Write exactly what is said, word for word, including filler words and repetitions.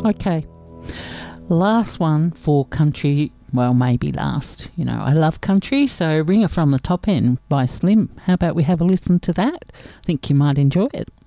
Okay. Last one for country, well, maybe last. You know, I love country, so Ringer from the Top End by Slim. How about we have a listen to that? I think you might enjoy it.